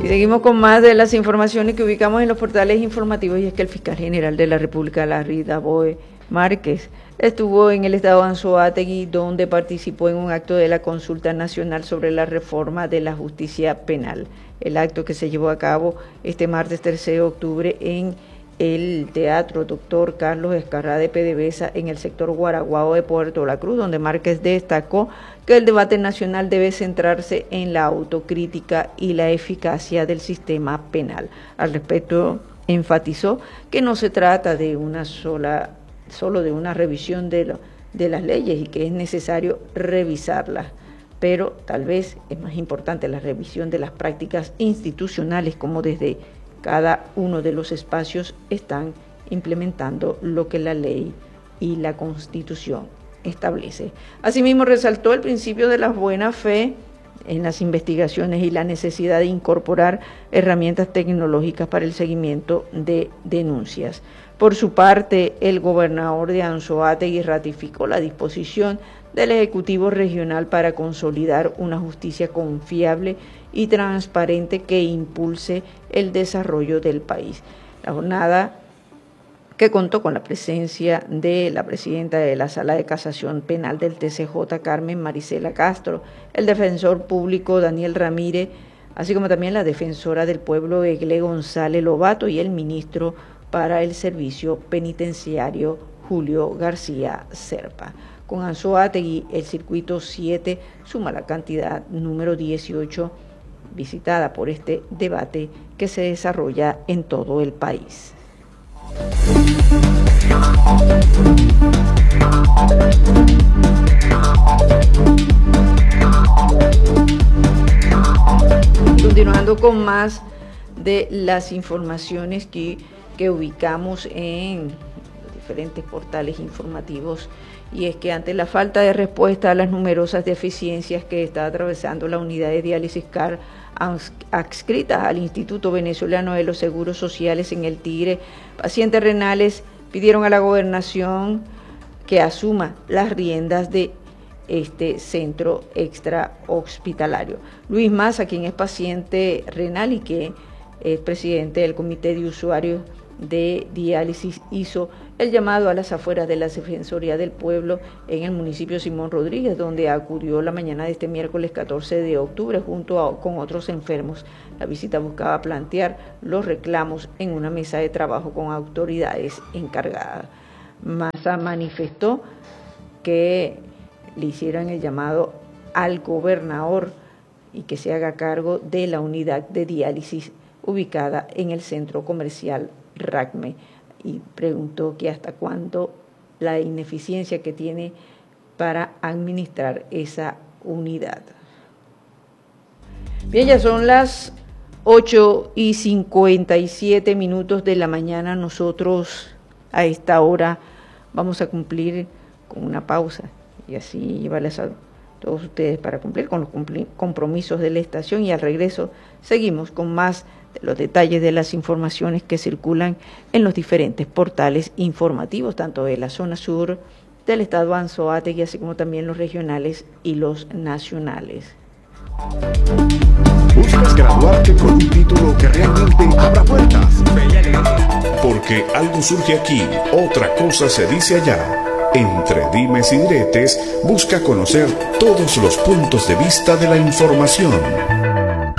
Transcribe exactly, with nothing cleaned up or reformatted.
Y seguimos con más de las informaciones que ubicamos en los portales informativos, y es que el fiscal general de la República, Larry Daboe Márquez, estuvo en el estado de Anzoátegui, donde participó en un acto de la Consulta Nacional sobre la Reforma de la Justicia Penal. El acto, que se llevó a cabo este martes tercero de octubre en el Teatro Doctor Carlos Escarrá de PDVSA en el sector Guaraguao de Puerto La Cruz, donde Márquez destacó que el debate nacional debe centrarse en la autocrítica y la eficacia del sistema penal. Al respecto, enfatizó que no se trata de una sola, solo de una revisión de, lo, de las leyes, y que es necesario revisarlas, pero tal vez es más importante la revisión de las prácticas institucionales, como desde cada uno de los espacios están implementando lo que la ley y la Constitución establece. Asimismo, resaltó el principio de la buena fe en las investigaciones y la necesidad de incorporar herramientas tecnológicas para el seguimiento de denuncias. Por su parte, el gobernador de Anzoátegui ratificó la disposición del Ejecutivo Regional para consolidar una justicia confiable y transparente que impulse el desarrollo del país. La jornada, que contó con la presencia de la presidenta de la Sala de Casación Penal del T C J, Carmen Marisela Castro, el defensor público Daniel Ramírez, así como también la defensora del pueblo Egle González Lobato y el ministro para el Servicio Penitenciario Julio García Serpa. Con Anzoátegui, el circuito siete suma la cantidad número dieciocho visitada por este debate que se desarrolla en todo el país. Continuando con más de las informaciones que, que ubicamos en los diferentes portales informativos, y es que ante la falta de respuesta a las numerosas deficiencias que está atravesando la unidad de diálisis C A R adscrita al Instituto Venezolano de los Seguros Sociales en El Tigre, pacientes renales pidieron a la gobernación que asuma las riendas de este centro extrahospitalario. Luis Maza, quien es paciente renal y que es presidente del Comité de Usuarios de Diálisis, hizo el llamado a las afueras de la Defensoría del Pueblo en el municipio Simón Rodríguez, donde acudió la mañana de este miércoles catorce de octubre junto a, con otros enfermos. La visita buscaba plantear los reclamos en una mesa de trabajo con autoridades encargadas. Maza manifestó que le hicieran el llamado al gobernador y que se haga cargo de la unidad de diálisis ubicada en el centro comercial Racme, y preguntó que hasta cuándo la ineficiencia que tiene para administrar esa unidad. Bien, ya son las ocho y cincuenta y siete minutos de la mañana. Nosotros a esta hora vamos a cumplir con una pausa y así llevarles a todos ustedes para cumplir con los compromisos de la estación, y al regreso seguimos con más de los detalles de las informaciones que circulan en los diferentes portales informativos, tanto de la zona sur del estado Anzoátegui, así como también los regionales y los nacionales. ¿Buscas graduarte con un título que realmente abra puertas? Porque algo surge aquí, otra cosa se dice allá. Entre dimes y diretes, busca conocer todos los puntos de vista de la información.